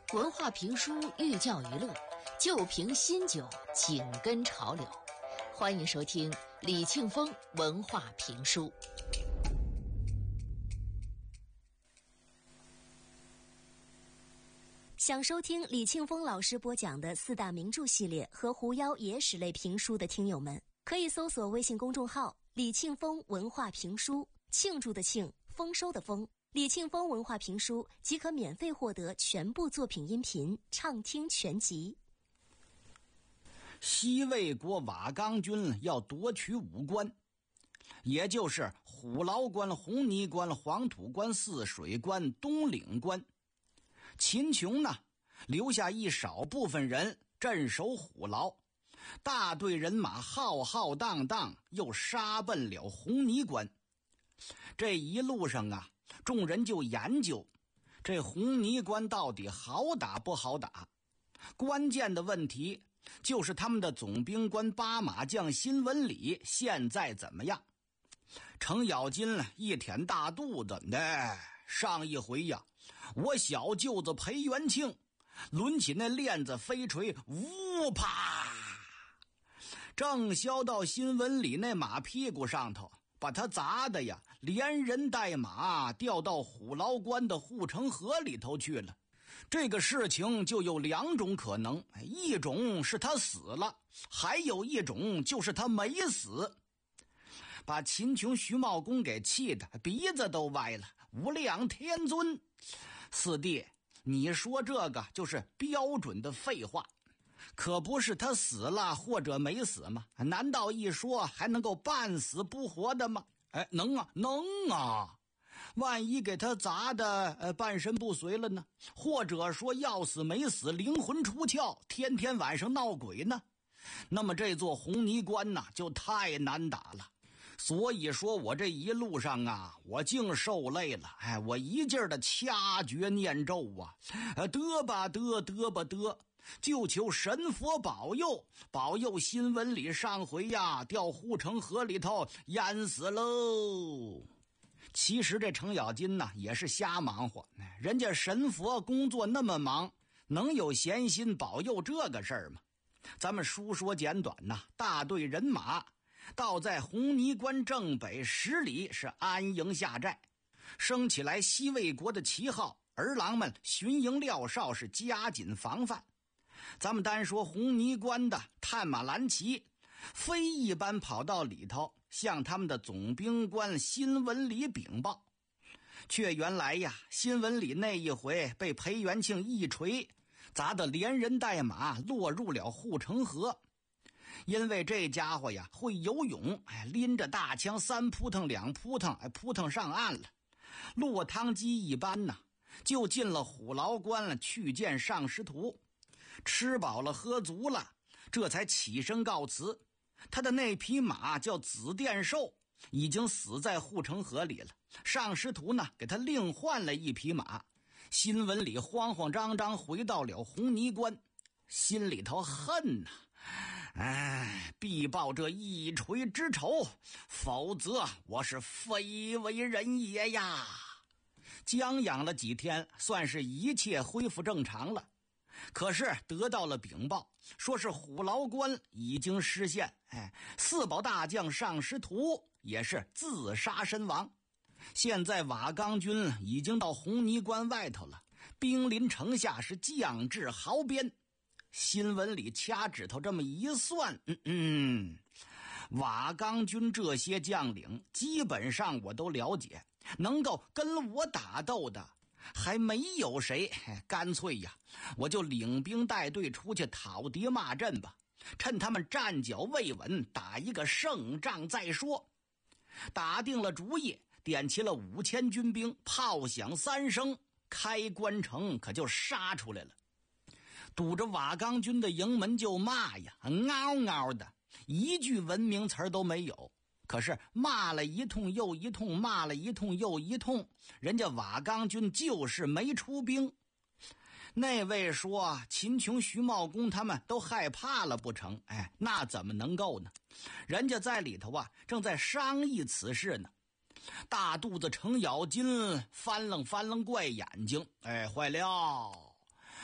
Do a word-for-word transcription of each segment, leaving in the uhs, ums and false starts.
文化评书寓教于乐，旧瓶新酒紧跟潮流。欢迎收听李庆峰文化评书。 想收听李庆峰老师播讲的四大名著系列和狐妖野史类评书的听友们，可以搜索微信公众号李庆峰文化评书，庆祝的庆，丰收的丰，李庆峰文化评书即可免费获得全部作品音频畅听全集。 西魏国瓦岗军要夺取五关，也就是虎牢关、红泥关、黄土关、泗水关、东岭关。秦琼呢，留下一少部分人镇守虎牢，大队人马浩浩荡荡又杀奔了红泥关。这一路上啊，众人就研究这红泥关到底好打不好打。关键的问题就是他们的总兵官八马将辛文礼现在怎么样。程咬金一舔大肚子，哎，上一回呀，我小舅子裴元庆抡起那链子飞锤，呜啪，正削到辛文礼那马屁股上头，把他砸的呀，连人带马掉到虎牢关的护城河里头去了。这个事情就有两种可能，一种是他死了，还有一种就是他没死。把秦琼、徐茂公给气得鼻子都歪了。无量天尊，四弟，你说这个就是标准的废话，可不是他死了或者没死吗？难道一说还能够半死不活的吗？哎，能啊，能啊。万一给他砸的呃半身不遂了呢？或者说要死没死，灵魂出窍，天天晚上闹鬼呢？那么这座红泥关呐，就太难打了。所以说我这一路上啊，我净受累了。哎，我一劲儿的掐诀念咒啊，得吧得，得吧得，就求神佛保佑，保佑辛文礼上回呀掉护城河里头淹死喽。其实这程咬金呢也是瞎忙活，人家神佛工作那么忙，能有闲心保佑这个事儿吗？咱们书说简短呐，大队人马倒在红泥关正北十里是安营下寨，升起来西魏国的旗号，儿郎们巡营廖哨是加紧防范。咱们单说红泥关的探马蓝旗，飞一般跑到里头，向他们的总兵官辛文礼禀报。却原来呀，辛文礼那一回被裴元庆一锤砸得连人带马落入了护城河。因为这家伙呀会游泳，哎，拎着大枪三扑腾两扑腾，哎，扑腾上岸了，落汤鸡一般呢，就进了虎牢关了，去见上师徒。吃饱了喝足了，这才起身告辞。他的那匹马叫紫殿兽，已经死在护城河里了。上师徒呢给他另换了一匹马。辛文礼慌慌张张回到了红泥关，心里头恨呐、啊，哎，必报这一锤之仇，否则我是非为人也呀。将养了几天，算是一切恢复正常了。可是得到了禀报，说是虎牢关已经失陷，哎，四保大将上师徒也是自杀身亡。现在瓦岗军已经到红泥关外头了，兵临城下，是将至壕边。辛文礼掐指头这么一算，嗯嗯，瓦岗军这些将领基本上我都了解，能够跟我打斗的还没有谁，干脆呀，我就领兵带队出去讨敌骂阵吧，趁他们站脚未稳，打一个胜仗再说。打定了主意，点齐了五千军兵，炮响三声，开关城可就杀出来了。堵着瓦岗军的营门就骂呀，嗷嗷的，一句文明词都没有。可是骂了一通又一通，骂了一通又一通，人家瓦岗军就是没出兵。那位说秦琼、徐茂公他们都害怕了不成？哎，那怎么能够呢？人家在里头啊，正在商议此事呢。大肚子程咬金翻楞翻楞怪眼睛，哎，坏了！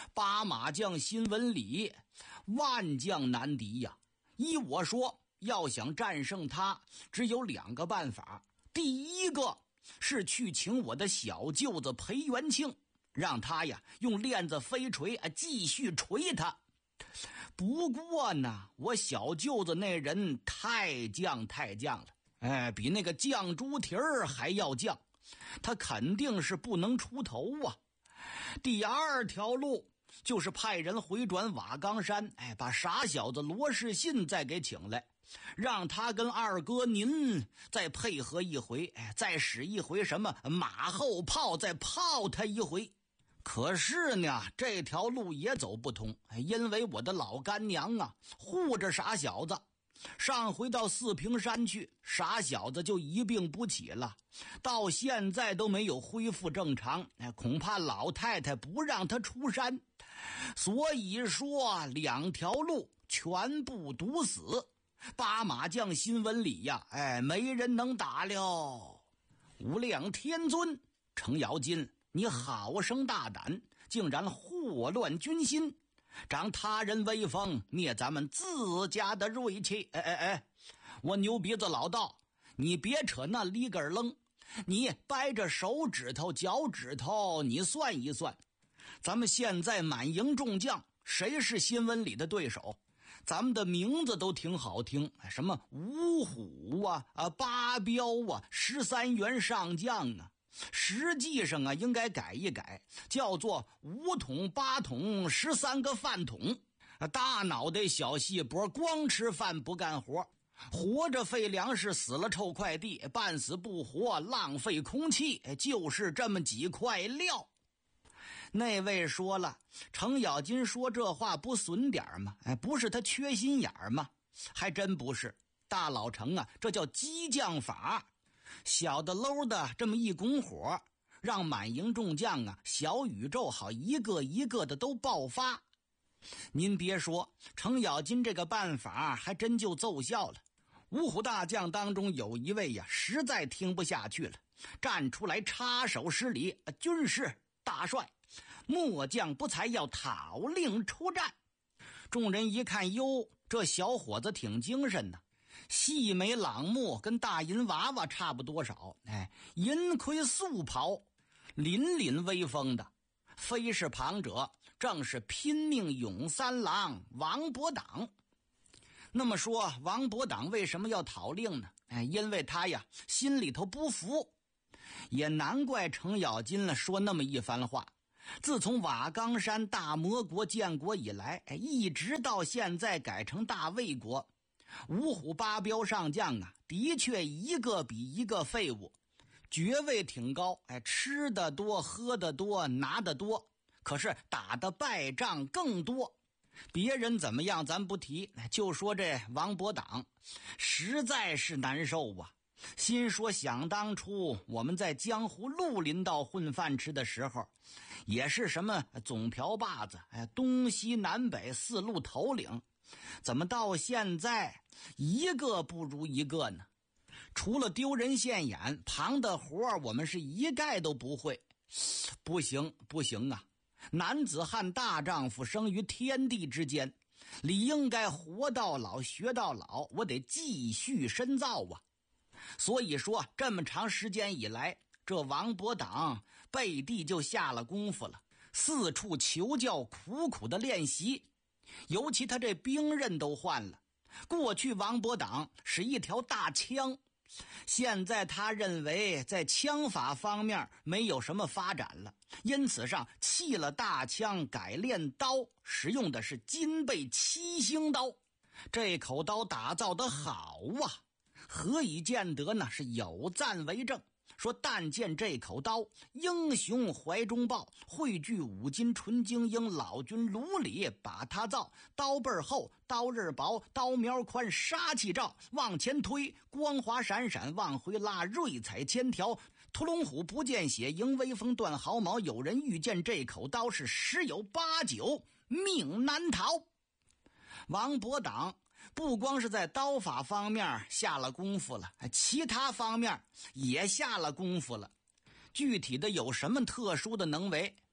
八马将辛文礼万将难敌呀！依我说，要想战胜他，只有两个办法。第一个是去请我的小舅子裴元庆，让他呀用链子飞锤啊继续锤他。不过呢，我小舅子那人太犟太犟了，哎，比那个犟猪蹄儿还要犟，他肯定是不能出头啊。第二条路就是派人回转瓦岗山，哎，把傻小子罗世信再给请来，让他跟二哥您再配合一回，哎，再使一回什么马后炮，再炮他一回。可是呢，这条路也走不通，因为我的老干娘啊护着傻小子。上回到四平山去，傻小子就一病不起了，到现在都没有恢复正常，恐怕老太太不让他出山。所以说两条路全部堵死，八马将辛文礼呀，哎，没人能打了。无量天尊，程咬金，你好生大胆，竟然祸乱军心，长他人威风，灭咱们自家的锐气。哎哎哎，我牛鼻子老道，你别扯那里根楞，你掰着手指头脚趾头，你算一算，咱们现在满营众将，谁是辛文礼的对手？咱们的名字都挺好听，什么五虎啊啊八彪啊十三员上将啊，实际上啊应该改一改，叫做五桶八桶十三个饭桶。大脑袋小细脖，光吃饭不干活，活着费粮食，死了臭快递，半死不活浪费空气，就是这么几块料。那位说了，程咬金说这话不损点吗？哎，不是他缺心眼吗？还真不是，大老程啊，这叫激将法。小的搂的这么一拱火，让满营众将啊小宇宙好一个一个的都爆发。您别说，程咬金这个办法还真就奏效了。五虎大将当中有一位呀，实在听不下去了，站出来插手施礼，军师大帅，末将不才要讨令出战。众人一看，哟，这小伙子挺精神呢，细眉朗目，跟大银娃娃差不多少，哎，银盔素袍，凛凛威风的。非是旁者，正是拼命勇三郎王伯党。那么说，王伯党为什么要讨令呢？哎，因为他呀心里头不服。也难怪程咬金了说那么一番话。自从瓦岗山大魔国建国以来，哎，一直到现在改成大魏国，五虎八彪上将啊，的确一个比一个废物，爵位挺高，哎，吃的多，喝的多，拿的多，可是打的败仗更多。别人怎么样咱不提，就说这王伯党实在是难受啊。心说想当初我们在江湖绿林道混饭吃的时候，也是什么总瓢把子，哎，东西南北四路头领，怎么到现在一个不如一个呢？除了丢人现眼，旁的活我们是一概都不会。不行不行啊，男子汉大丈夫生于天地之间，理应该活到老学到老，我得继续深造啊。所以说这么长时间以来，这王伯党背地就下了功夫了，四处求教，苦苦的练习。尤其他这兵刃都换了，过去王伯党是一条大枪，现在他认为在枪法方面没有什么发展了，因此上弃了大枪，改练刀，使用的是金背七星刀。这口刀打造得好啊，何以见得呢？是有赞为证，说但见这口刀，英雄怀中抱，汇聚五金纯精英，老君炉里把它造。刀背厚，刀刃薄，刀苗宽，杀气照，往前推，光华闪闪，往回拉，锐彩千条。屠龙虎不见血，迎威风断毫毛。有人遇见这口刀，是十有八九命难逃。王伯党不光是在刀法方面下了功夫了，其他方面也下了功夫了。具体的有什么特殊的能为，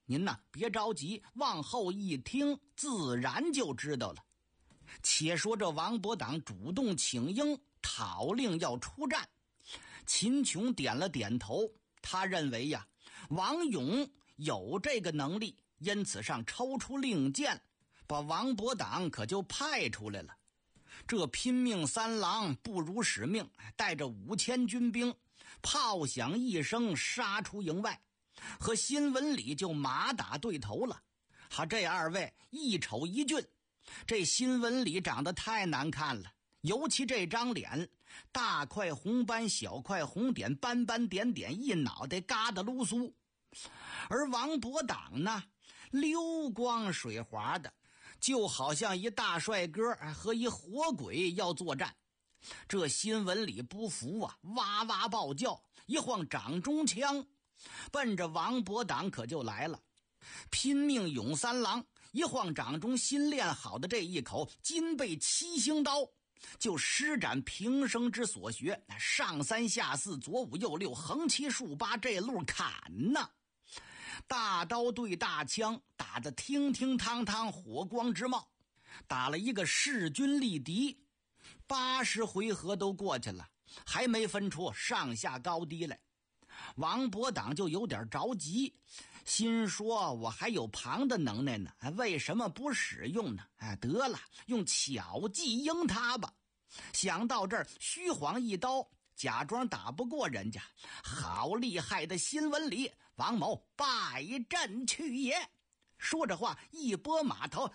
您呐别着急，往后一听自然就知道了。且说这王伯党主动请缨，讨令要出战。秦琼点了点头，他认为呀，王勇有这个能力，因此上抽出令箭，把王伯党可就派出来了。这拼命三郎不辱使命，带着五千军兵，炮响一声杀出营外，和辛文礼就马打对头了。哈，这二位一丑一俊，这辛文礼长得太难看了，尤其这张脸，大块红斑，小块红点，斑斑点点，一脑袋嘎达噜酥。而王伯党呢，溜光水滑的，就好像一大帅哥和一活鬼要作战。这辛文礼不服啊，哇哇暴叫，一晃掌中枪，奔着王伯党可就来了。拼命勇三郎一晃掌中新练好的这一口金背七星刀，就施展平生之所学，上三下四，左五右六，横七竖八，这路砍呐！大刀对大枪，打得听听汤汤，火光直冒，打了一个势均力敌。八十回合都过去了，还没分出上下高低来。王伯党就有点着急，心说我还有旁的能耐呢，为什么不使用呢？哎，得了，用巧计应他吧。想到这儿，虚晃一刀，假装打不过人家。好厉害的辛文礼，王某拜阵去也。说着话，一拨马头，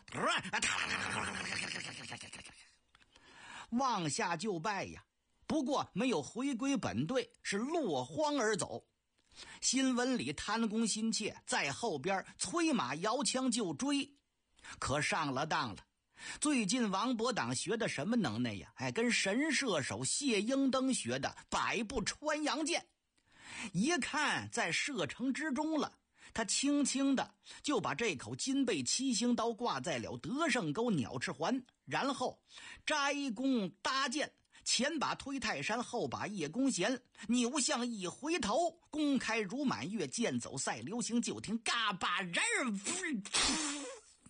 往下就拜呀。不过没有回归本队，是落荒而走。辛文礼贪功心切，在后边催马摇枪就追，可上了当了。最近王伯党学的什么能耐呀？哎，跟神射手谢英登学的百步穿杨箭。一看在射程之中了，他轻轻的就把这口金背七星刀挂在了德胜沟鸟翅环，然后摘弓搭箭，前把推泰山，后把叶公弦，扭向一回头，弓开如满月，箭走赛流星，就听嘎巴人儿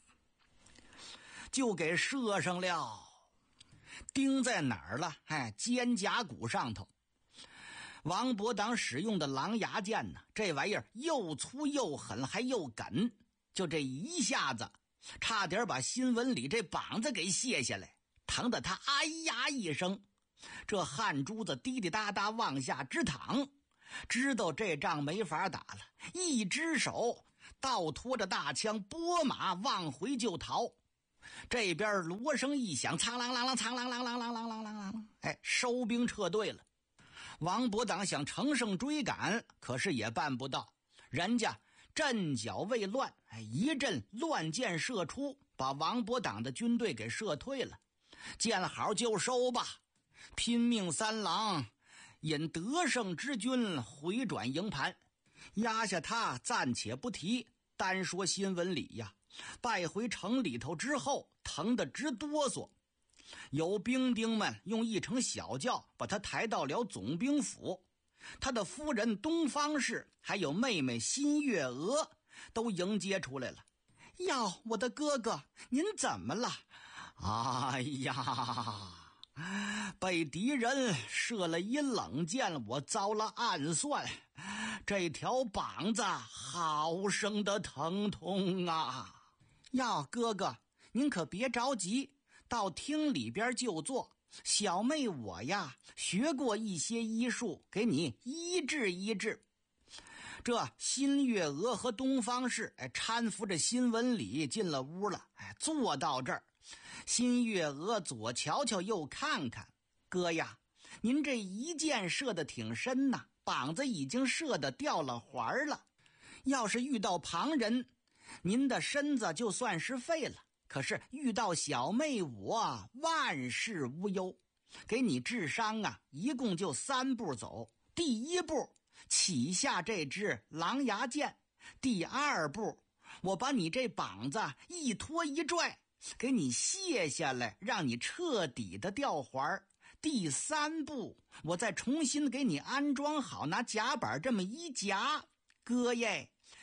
就给射上了。钉在哪儿了？哎，肩胛骨上头。王伯党使用的狼牙剑呢，这玩意儿又粗又狠还又梗，就这一下子差点把辛文礼这膀子给卸下来，疼得他哎呀一声，这汗珠子滴滴答答往下直淌，知道这仗没法打了，一只手倒拖着大枪，拨马往回就逃。这边锣声一响，苍啷啷啷，苍啷啷啷啷啷啷啷啷，哎，收兵撤退了。王伯党想乘胜追赶，可是也办不到，人家阵脚未乱，一阵乱箭射出，把王伯党的军队给射退了。见好就收吧。拼命三郎引得胜之军回转营盘，压下他暂且不提，单说辛文礼呀，败回城里头之后，疼得直哆嗦。有兵丁们用一乘小轿把他抬到了总兵府，他的夫人东方氏还有妹妹新月娥都迎接出来了。哟，我的哥哥，您怎么了？哎呀，被敌人射了一冷箭，我遭了暗算，这条膀子好生的疼痛啊！哟，哥哥，您可别着急，到厅里边就坐，小妹我呀学过一些医术，给你医治医治。这新月娥和东方氏哎搀扶着辛文礼进了屋了，哎，坐到这儿，新月娥左瞧瞧右看看，哥呀，您这一箭射得挺深呐，膀子已经射得掉了环了。要是遇到旁人，您的身子就算是废了。可是遇到小妹我万事无忧，给你治伤啊，一共就三步走。第一步，起下这支狼牙剑；第二步，我把你这膀子一拖一拽，给你卸下来，让你彻底的掉环；第三步，我再重新给你安装好，拿夹板这么一夹。哥耶，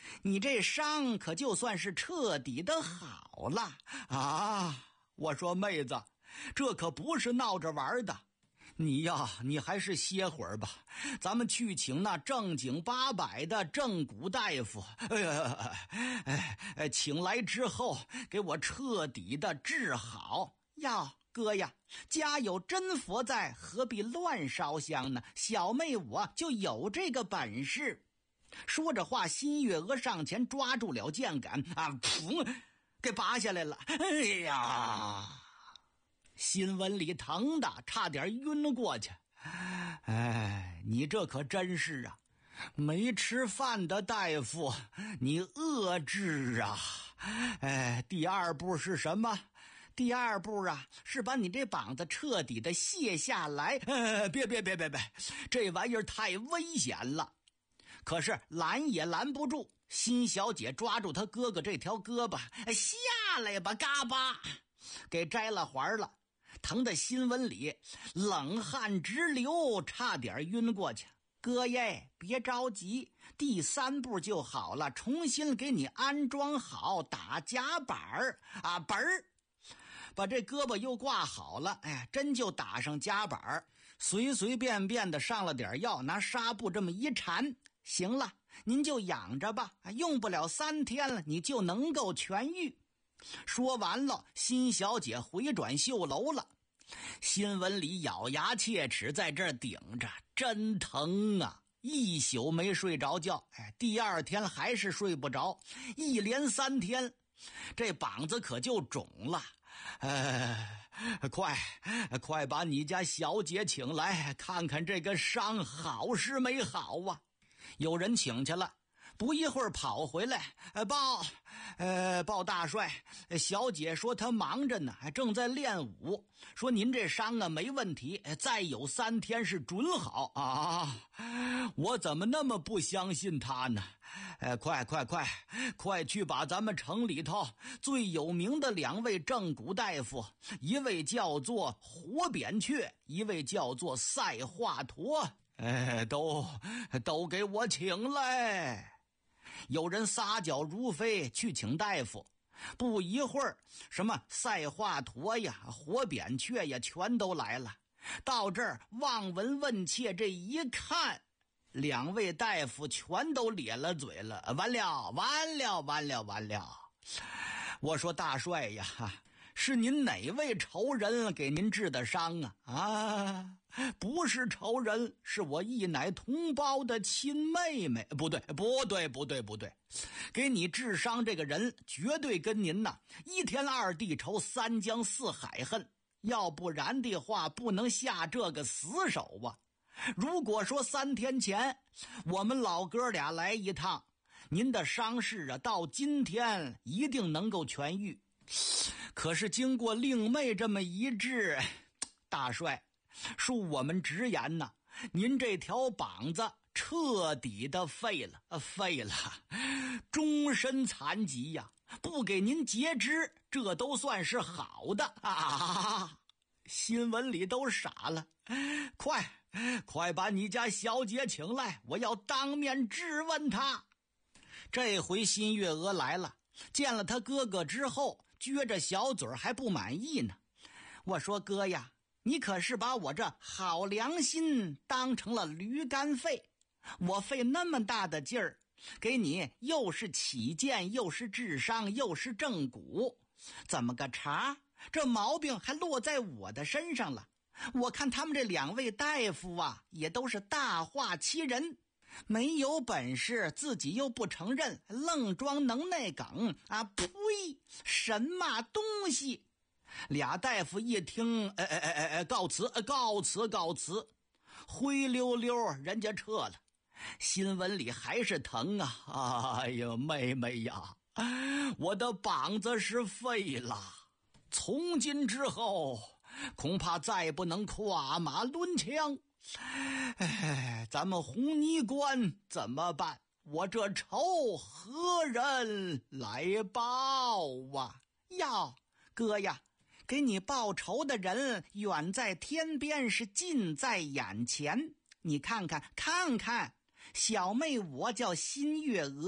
你这伤可就算是彻底的好了啊！我说妹子，这可不是闹着玩的。你呀，你还是歇会儿吧，咱们去请那正经八百的正骨大夫，哎呀，哎哎，请来之后给我彻底的治好。呀，哥呀，家有真佛在，何必乱烧香呢？小妹我就有这个本事。说着话，新月娥上前抓住了剑杆，啊，噗，给拔下来了。哎呀！新闻里疼的差点晕过去。哎，你这可真是啊，没吃饭的大夫，你恶治啊！哎，第二步是什么？第二步啊，是把你这膀子彻底的卸下来。哎，别别别别别，这玩意儿太危险了。可是拦也拦不住，辛小姐抓住她哥哥这条胳膊，下来吧，嘎巴，给摘了环了。疼得新闻里冷汗直流，差点晕过去。哥耶，别着急，第三步就好了，重新给你安装好，打夹板儿啊，板儿，把这胳膊又挂好了。哎，真就打上夹板儿，随随便便的上了点药，拿纱布这么一缠，行了，您就养着吧，用不了三天了，你就能够痊愈。说完了，辛小姐回转绣楼了。新闻里咬牙切齿在这儿顶着，真疼啊！一宿没睡着觉，哎，第二天还是睡不着，一连三天，这膀子可就肿了。呃，快快把你家小姐请来，看看这个伤好是没好啊！有人请去了。不一会儿跑回来，呃，报，呃，报大帅，小姐说她忙着呢，正在练武，说您这伤啊没问题，再有三天是准好啊！我怎么那么不相信她呢？呃，快快快，快去把咱们城里头最有名的两位正骨大夫，一位叫做火扁鹊，一位叫做赛华佗，哎，都都给我请来。有人撒脚如飞去请大夫，不一会儿，什么赛华佗呀、火扁鹊呀，全都来了。到这儿望闻问切，这一看，两位大夫全都咧了嘴了。完了，完了，完了，完了！我说大帅呀，是您哪位仇人给您治的伤啊？啊，不是仇人，是我一奶同胞的亲妹妹。不对，不对，不对，不对，给你治伤这个人绝对跟您呐一天二地仇，三江四海恨。要不然的话，不能下这个死手啊！如果说三天前我们老哥俩来一趟，您的伤势啊，到今天一定能够痊愈。可是经过令妹这么一治，大帅，恕我们直言呐，您这条膀子彻底的废了，废了，终身残疾呀！不给您截肢，这都算是好的啊！新闻里都傻了，快快把你家小姐请来，我要当面质问她。这回新月娥来了，见了他哥哥之后，撅着小嘴还不满意呢。我说哥呀，你可是把我这好良心当成了驴肝肺，我费那么大的劲儿给你，又是起剑，又是治伤，又是正骨，怎么个茬？这毛病还落在我的身上了。我看他们这两位大夫啊，也都是大话欺人，没有本事自己又不承认，愣装能耐梗啊！呸！什么东西？俩大夫一听，哎哎哎哎，告辞，告辞，告辞，灰溜溜人家撤了。新闻里还是疼啊！哎呀，妹妹呀，我的膀子是废了，从今之后恐怕再不能跨马抡枪。哎，咱们红泥关怎么办？我这仇何人来报啊？呀，哥呀，给你报仇的人远在天边，是近在眼前。你看看看看，小妹我叫新月娥，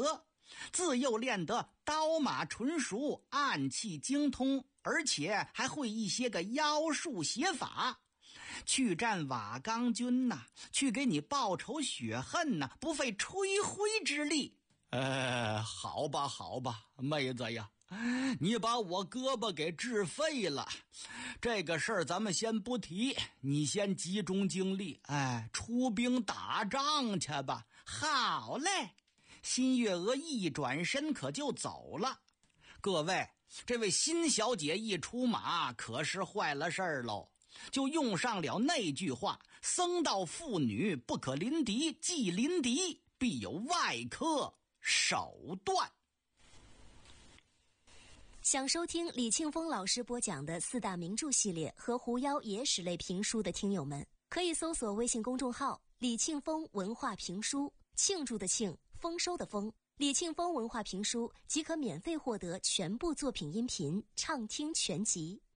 自幼练得刀马纯熟，暗器精通，而且还会一些个妖术邪法。去战瓦岗军呐、啊，去给你报仇雪恨呐、啊，不费吹灰之力。呃，好吧，好吧，妹子呀，你把我胳膊给治废了，这个事儿咱们先不提，你先集中精力，哎，出兵打仗去吧。好嘞，新月娥一转身可就走了。各位，这位新小姐一出马，可是坏了事儿喽。就用上了那句话：僧道妇女不可临敌，既临敌必有外科手段。 想收听李庆峰老师播讲的四大名著系列和狐妖野史类评书的听友们，可以搜索微信公众号李庆峰文化评书，庆祝的庆，丰收的丰，李庆峰文化评书即可免费获得全部作品音频畅听全集。